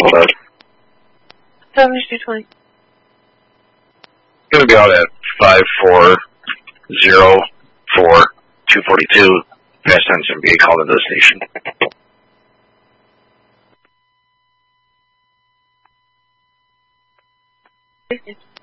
hold out. 7220. Gonna be out at 5404242. Fast times MBA called into the station. Thank you.